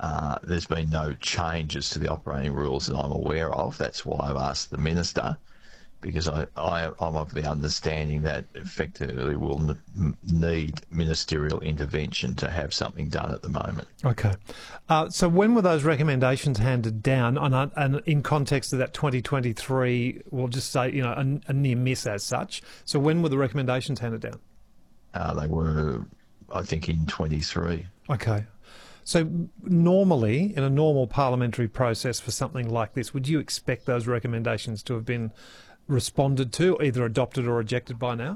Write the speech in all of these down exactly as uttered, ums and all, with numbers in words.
Uh, there's been no changes to the operating rules that I'm aware of. That's why I've asked the Minister, because I, I, I'm of the understanding that effectively we'll n- need ministerial intervention to have something done at the moment. Okay. Uh, so when were those recommendations handed down? And, and in context of that twenty twenty-three, we'll just say, you know, a, a near miss as such. So when were the recommendations handed down? Uh, they were, I think, in twenty-three. Okay. So normally, in a normal parliamentary process for something like this, would you expect those recommendations to have been responded to, either adopted or rejected by now?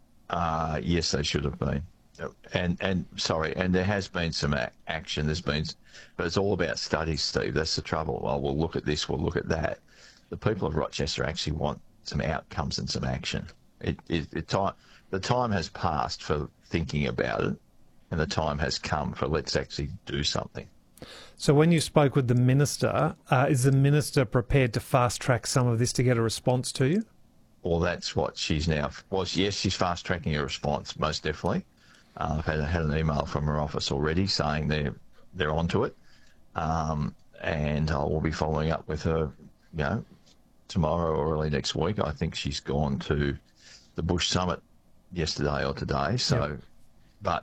Uh, yes, they should have been. And, and sorry, and there has been some a- action. There's been, but it's all about studies, Steve. That's the trouble. Well, we'll look at this, we'll look at that. The people of Rochester actually want some outcomes and some action. It, it, it time, the time has passed for thinking about it, and the time has come for let's actually do something. So when you spoke with the Minister, uh, is the Minister prepared to fast-track some of this to get a response to you? Well, that's what she's now... Well, yes, she's fast-tracking a response, most definitely. Uh, I've had, had an email from her office already saying they're, they're onto it. Um, and I will be following up with her, you know, tomorrow or early next week. I think she's gone to the Bush Summit yesterday or today. So, yep. But...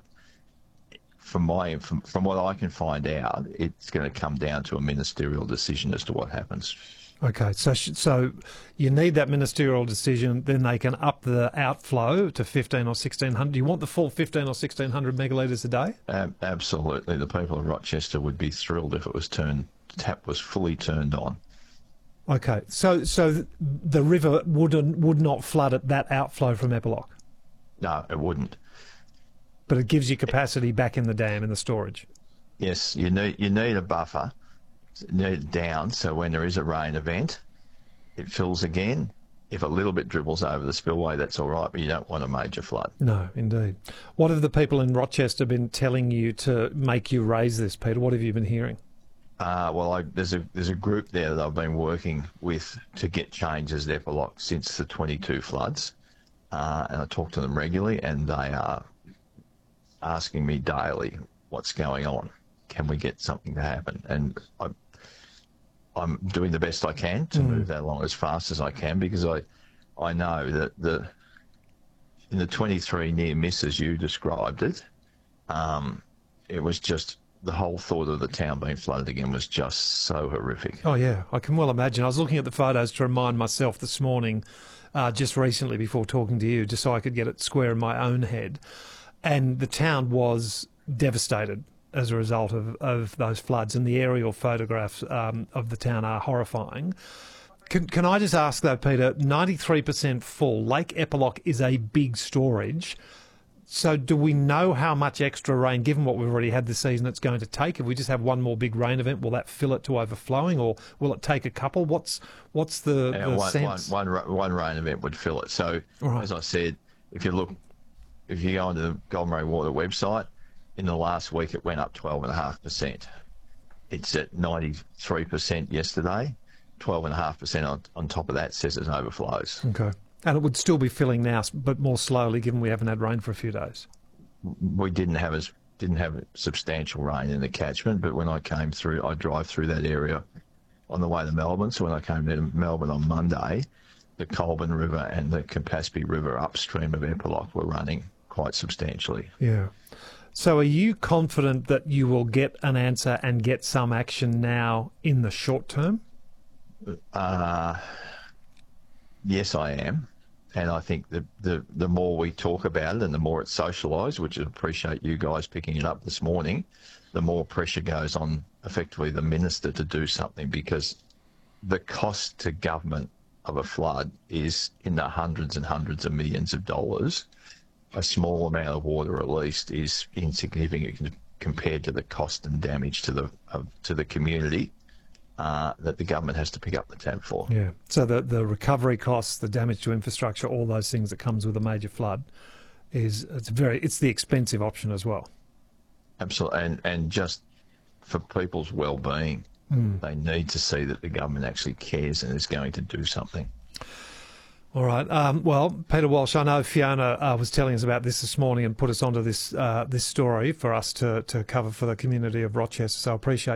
From my from, from what I can find out, it's going to come down to a ministerial decision as to what happens. Okay, so so you need that ministerial decision, then they can up the outflow to fifteen or sixteen hundred. Do you want the full fifteen or sixteen hundred megalitres a day? Um, absolutely, the people of Rochester would be thrilled if it was turned tap was fully turned on. Okay, so so the river wouldn't would not flood at that outflow from Eppalock? No, it wouldn't. But it gives you capacity back in the dam, in the storage. Yes, you need you need a buffer, you need it down, so when there is a rain event, it fills again. If a little bit dribbles over the spillway, that's all right, but you don't want a major flood. No, indeed. What have the people in Rochester been telling you to make you raise this, Peter? What have you been hearing? Uh, well, I, there's a there's a group there that I've been working with to get changes at Eppalock since the twenty-two floods, uh, and I talk to them regularly, and they are asking me daily, what's going on? Can we get something to happen? And I, I'm doing the best I can to mm. move that along as fast as I can, because I, I know that the in the twenty-three near misses you described it, um, it was just the whole thought of the town being flooded again was just so horrific. Oh yeah, I can well imagine. I was looking at the photos to remind myself this morning, uh, just recently before talking to you, just so I could get it square in my own head. And the town was devastated as a result of, of those floods, and the aerial photographs um, of the town are horrifying. Can, can I just ask, though, Peter, ninety-three percent full, Lake Eppalock is a big storage. So do we know how much extra rain, given what we've already had this season, it's going to take? If we just have one more big rain event, will that fill it to overflowing, or will it take a couple? What's what's the, yeah, the one, sense? One, one, one rain event would fill it. So, right. As I said, if you look... If you go onto the Golden Murray Water website, in the last week it went up twelve point five percent. It's at ninety-three percent yesterday. twelve point five percent on, on top of that says it overflows. Okay. And it would still be filling now, but more slowly, given we haven't had rain for a few days. We didn't have as didn't have substantial rain in the catchment, but when I came through, I drive through that area on the way to Melbourne. So when I came to Melbourne on Monday, the Colburn River and the Campaspe River upstream of Eppalock were running quite substantially. Yeah. So are you confident that you will get an answer and get some action now in the short term? Uh, yes, I am. And I think the, the, the more we talk about it and the more it's socialised, which I appreciate you guys picking it up this morning, the more pressure goes on effectively the Minister to do something, because the cost to government of a flood is in the hundreds and hundreds of millions of dollars. A small amount of water released is insignificant compared to the cost and damage to the uh, to the community uh, that the government has to pick up the tab for. Yeah. So the the recovery costs, the damage to infrastructure, all those things that comes with a major flood, is it's very it's the expensive option as well. Absolutely, and and just for people's well-being, mm. they need to see that the government actually cares and is going to do something. All right. Um, well, Peter Walsh, I know Fiona uh, was telling us about this this morning and put us onto this uh, this story for us to, to cover for the community of Rochester, so I appreciate